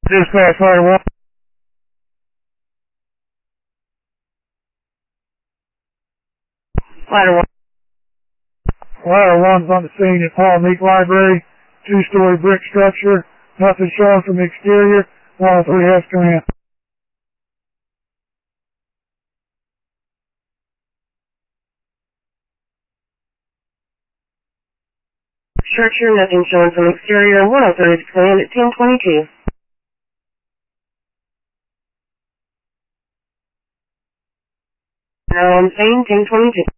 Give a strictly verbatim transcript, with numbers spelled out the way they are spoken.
Dispatch Ladder one. Ladder one. Ladder one's on the scene at Paul Meek Library. Two-story brick structure. Nothing showing from the exterior. one oh three has command. Structure, nothing showing from exterior. one oh three is command at ten twenty-two. Now on scene, ten twenty-two.